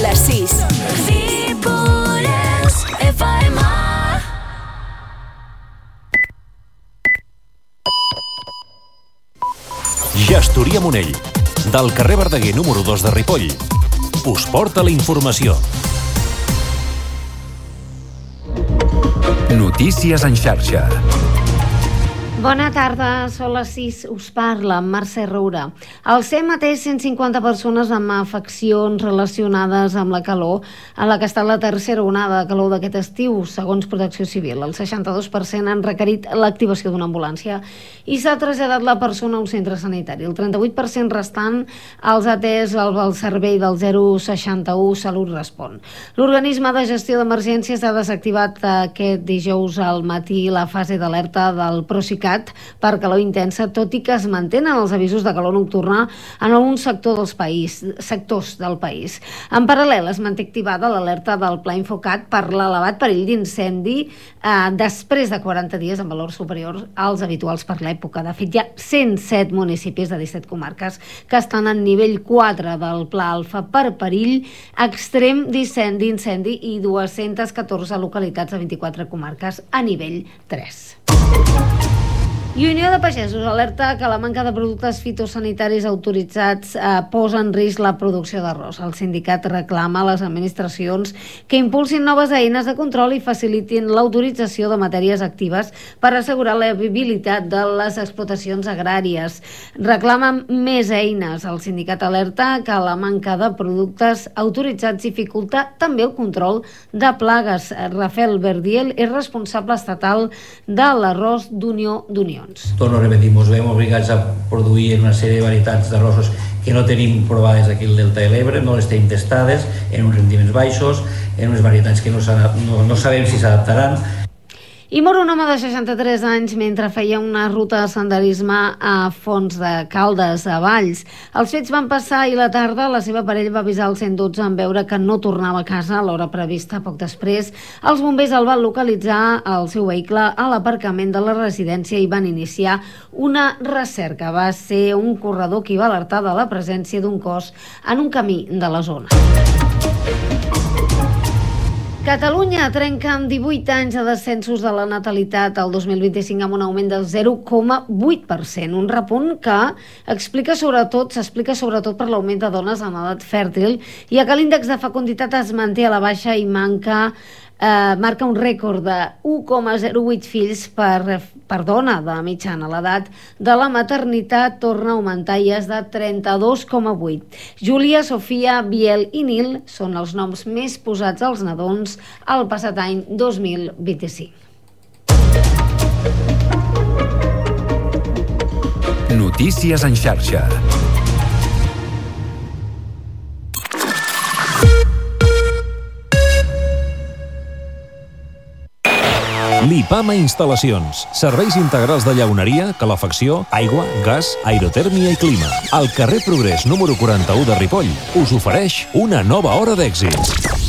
Les 6. Ripollès FM. Gestoria Monell, del carrer Verdaguer número 2 de Ripoll, us porta la informació. Notícies en xarxa. Bona tarda, són les 6, us parla Mercè Roura. El CEM ha atès 150 persones amb afeccions relacionades amb la calor, en la que ha estat la tercera onada de calor d'aquest estiu, segons Protecció Civil. El 62% han requerit l'activació d'una ambulància i s'ha traslladat la persona a un centre sanitari. El 38% restant els ha atès el servei del 061 Salut Respon. L'organisme de gestió d'emergències ha desactivat aquest dijous al matí la fase d'alerta del Procicat per calor intensa, tot i que es mantenen els avisos de calor nocturna en alguns sectors del país. En paral·lel, es manté activada l'alerta del Pla Infocat per l'elevat perill d'incendi després de 40 dies amb valors superiors als habituals per l'època. De fet, hi ha 107 municipis de 17 comarques que estan en nivell 4 del Pla Alfa per perill extrem d'incendi i 214 localitats de 24 comarques a nivell 3. I Unió de Pagesos alerta que la manca de productes fitosanitaris autoritzats posa en risc la producció d'arròs. El sindicat reclama a les administracions que impulsin noves eines de control i facilitin l'autorització de matèries actives per assegurar la viabilitat de les explotacions agràries. Reclamen més eines. El sindicat alerta que la manca de productes autoritzats dificulta també el control de plagues. Rafael Verdiel és responsable estatal de l'arròs d'Unió d'Unió. Torno a repetir, ens veiem obligats a produir una sèrie de varietats d'arrossos que no tenim provades aquí al Delta de l'Ebre, no les tenim testades, en uns rendiments baixos, en unes varietats que no sabem si s'adaptaran. I mor un home de 63 anys mentre feia una ruta de senderisme a Fons de Caldes, a Valls. Els fets van passar ahir a la tarda. La seva parella va avisar el 112 en veure que no tornava a casa a l'hora prevista. Poc després, els bombers el van localitzar al seu vehicle a l'aparcament de la residència i van iniciar una recerca. Va ser un corredor qui va alertar de la presència d'un cos en un camí de la zona. Catalunya trenca amb 18 anys de descensos de la natalitat el 2025 amb un augment del 0,8%, un repunt que s'explica sobretot per l'augment de dones en edat fèrtil, ja que l'índex de fecunditat es manté a la baixa i marca un rècord de 1,08 fills per dona de mitjana. L'edat de la maternitat torna a augmentar i és de 32,8. Júlia, Sofia, Biel i Nil són els noms més posats als nadons el passat any 2025. Notícies en xarxa. Lipama Instal·lacions. Serveis integrals de llauneria, calefacció, aigua, gas, aerotèrmia i clima. Al carrer Progrés número 41 de Ripoll us ofereix una nova hora d'èxits.